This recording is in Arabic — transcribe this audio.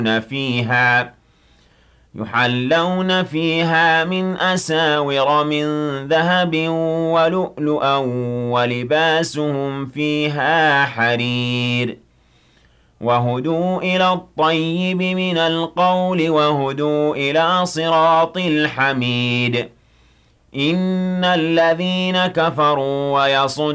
يحلون فيها من أساور من ذهب ولؤلؤا ولباسهم فيها حرير وهدوا إلى الطيب من القول وهدوا إلى صراط الحميد إن الذين كفروا ويصدون